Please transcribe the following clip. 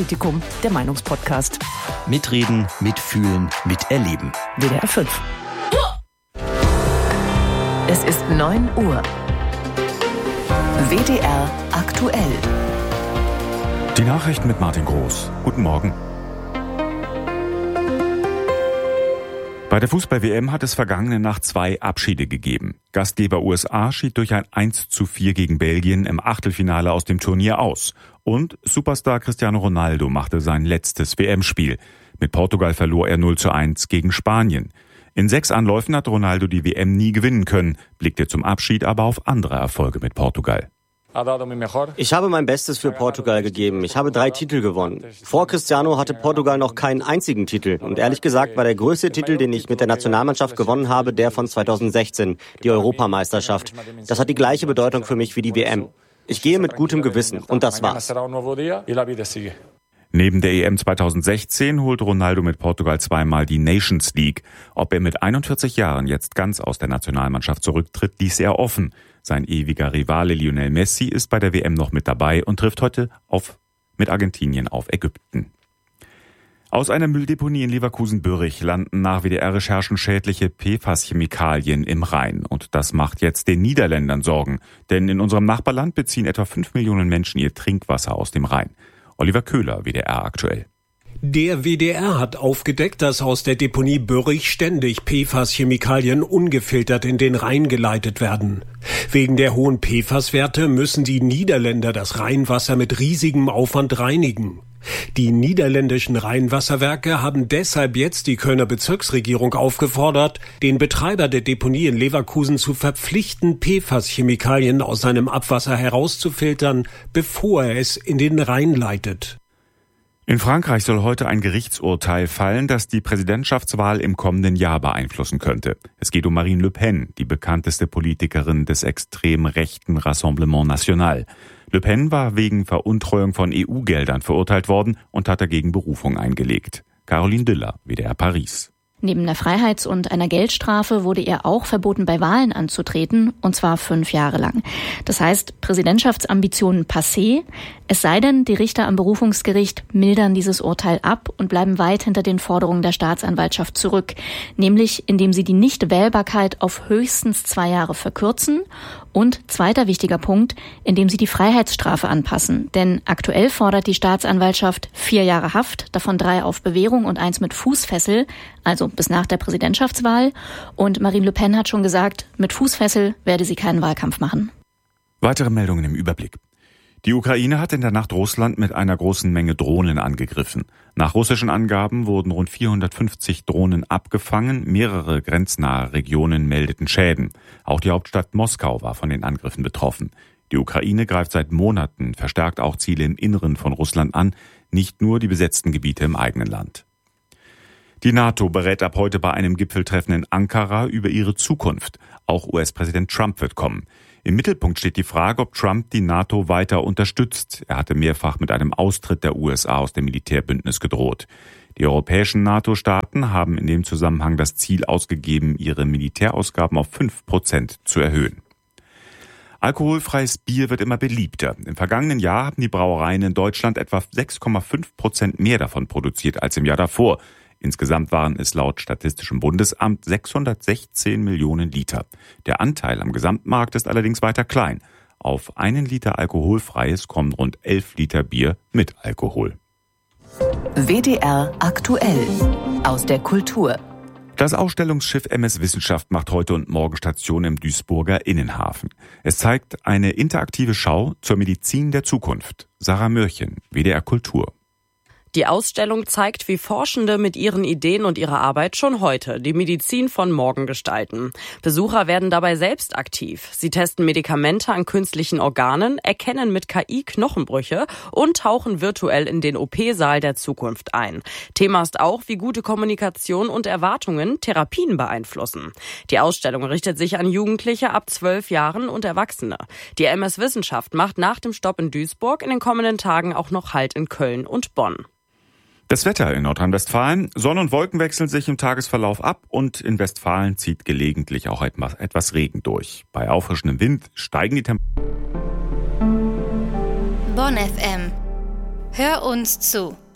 Politikum, der Meinungspodcast. Mitreden, mitfühlen, miterleben. WDR 5. Es ist 9 Uhr. WDR aktuell. Die Nachrichten mit Martin Groß. Guten Morgen. Bei der Fußball-WM hat es vergangene Nacht 2 Abschiede gegeben. Gastgeber USA schied durch ein 1:4 gegen Belgien im Achtelfinale aus dem Turnier aus. Und Superstar Cristiano Ronaldo machte sein letztes WM-Spiel. Mit Portugal verlor er 0:1 gegen Spanien. In 6 Anläufen hat Ronaldo die WM nie gewinnen können, blickte zum Abschied aber auf andere Erfolge mit Portugal. Ich habe mein Bestes für Portugal gegeben. Ich habe 3 Titel gewonnen. Vor Cristiano hatte Portugal noch keinen einzigen Titel. Und ehrlich gesagt war der größte Titel, den ich mit der Nationalmannschaft gewonnen habe, der von 2016, die Europameisterschaft. Das hat die gleiche Bedeutung für mich wie die WM. Ich gehe mit gutem Gewissen und das war's. Neben der EM 2016 holt Ronaldo mit Portugal 2-mal die Nations League. Ob er mit 41 Jahren jetzt ganz aus der Nationalmannschaft zurücktritt, ließ er offen. Sein ewiger Rivale Lionel Messi ist bei der WM noch mit dabei und trifft heute mit Argentinien auf Ägypten. Aus einer Mülldeponie in Leverkusen-Bürrich landen nach WDR-Recherchen schädliche PFAS-Chemikalien im Rhein. Und das macht jetzt den Niederländern Sorgen. Denn in unserem Nachbarland beziehen etwa 5 Millionen Menschen ihr Trinkwasser aus dem Rhein. Oliver Köhler, WDR aktuell. Der WDR hat aufgedeckt, dass aus der Deponie Bürrich ständig PFAS-Chemikalien ungefiltert in den Rhein geleitet werden. Wegen der hohen PFAS-Werte müssen die Niederländer das Rheinwasser mit riesigem Aufwand reinigen. Die niederländischen Rheinwasserwerke haben deshalb jetzt die Kölner Bezirksregierung aufgefordert, den Betreiber der Deponie in Leverkusen zu verpflichten, PFAS-Chemikalien aus seinem Abwasser herauszufiltern, bevor er es in den Rhein leitet. In Frankreich soll heute ein Gerichtsurteil fallen, das die Präsidentschaftswahl im kommenden Jahr beeinflussen könnte. Es geht um Marine Le Pen, die bekannteste Politikerin des extrem rechten Rassemblement National. Le Pen war wegen Veruntreuung von EU-Geldern verurteilt worden und hat dagegen Berufung eingelegt. Caroline Düller, WDR Paris. Neben der Freiheits- und einer Geldstrafe wurde ihr auch verboten, bei Wahlen anzutreten, und zwar 5 Jahre lang. Das heißt, Präsidentschaftsambitionen passé, es sei denn, die Richter am Berufungsgericht mildern dieses Urteil ab und bleiben weit hinter den Forderungen der Staatsanwaltschaft zurück, nämlich indem sie die Nichtwählbarkeit auf höchstens 2 Jahre verkürzen und, zweiter wichtiger Punkt, indem sie die Freiheitsstrafe anpassen. Denn aktuell fordert die Staatsanwaltschaft 4 Jahre Haft, davon 3 auf Bewährung und 1 mit Fußfessel, also bis nach der Präsidentschaftswahl. Und Marine Le Pen hat schon gesagt, mit Fußfessel werde sie keinen Wahlkampf machen. Weitere Meldungen im Überblick. Die Ukraine hat in der Nacht Russland mit einer großen Menge Drohnen angegriffen. Nach russischen Angaben wurden rund 450 Drohnen abgefangen. Mehrere grenznahe Regionen meldeten Schäden. Auch die Hauptstadt Moskau war von den Angriffen betroffen. Die Ukraine greift seit Monaten verstärkt auch Ziele im Inneren von Russland an, nicht nur die besetzten Gebiete im eigenen Land. Die NATO berät ab heute bei einem Gipfeltreffen in Ankara über ihre Zukunft. Auch US-Präsident Trump wird kommen. Im Mittelpunkt steht die Frage, ob Trump die NATO weiter unterstützt. Er hatte mehrfach mit einem Austritt der USA aus dem Militärbündnis gedroht. Die europäischen NATO-Staaten haben in dem Zusammenhang das Ziel ausgegeben, ihre Militärausgaben auf 5% zu erhöhen. Alkoholfreies Bier wird immer beliebter. Im vergangenen Jahr haben die Brauereien in Deutschland etwa 6,5% mehr davon produziert als im Jahr davor. Insgesamt waren es laut Statistischem Bundesamt 616 Millionen Liter. Der Anteil am Gesamtmarkt ist allerdings weiter klein. Auf 1 Liter alkoholfreies kommen rund 11 Liter Bier mit Alkohol. WDR aktuell. Aus der Kultur. Das Ausstellungsschiff MS Wissenschaft macht heute und morgen Station im Duisburger Innenhafen. Es zeigt eine interaktive Schau zur Medizin der Zukunft. Sarah Mörchen, WDR Kultur. Die Ausstellung zeigt, wie Forschende mit ihren Ideen und ihrer Arbeit schon heute die Medizin von morgen gestalten. Besucher werden dabei selbst aktiv. Sie testen Medikamente an künstlichen Organen, erkennen mit KI Knochenbrüche und tauchen virtuell in den OP-Saal der Zukunft ein. Thema ist auch, wie gute Kommunikation und Erwartungen Therapien beeinflussen. Die Ausstellung richtet sich an Jugendliche ab 12 Jahren und Erwachsene. Die MS Wissenschaft macht nach dem Stopp in Duisburg in den kommenden Tagen auch noch Halt in Köln und Bonn. Das Wetter in Nordrhein-Westfalen. Sonne und Wolken wechseln sich im Tagesverlauf ab und in Westfalen zieht gelegentlich auch etwas Regen durch. Bei auffrischendem Wind steigen die Temperaturen. Bonn FM. Hör uns zu.